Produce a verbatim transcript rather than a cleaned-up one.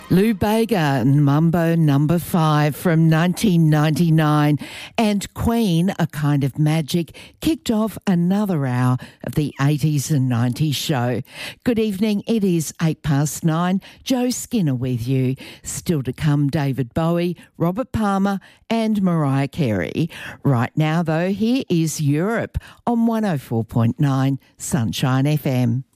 Lou Bega, Mambo Number Five from nineteen ninety-nine, and Queen, A Kind of Magic, kicked off another hour of the eighties and nineties show. Good evening, it is eight past nine. Joe Skinner with you. Still to come, David Bowie, Robert Palmer and Mariah Carey. Right now, though, here is Europe on one oh four point nine Sunshine F M.